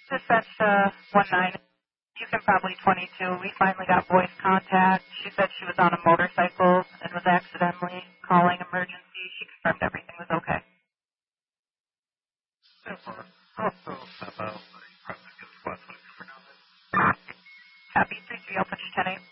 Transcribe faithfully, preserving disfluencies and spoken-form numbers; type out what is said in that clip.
Dispatch uh, one nine. You can probably twenty-two. We finally got voice contact. She said she was on a motorcycle and was accidentally calling emergency. She confirmed everything was okay. Super. Also, step out. Probably give us one for now. Happy three three. I'll put you ten eight.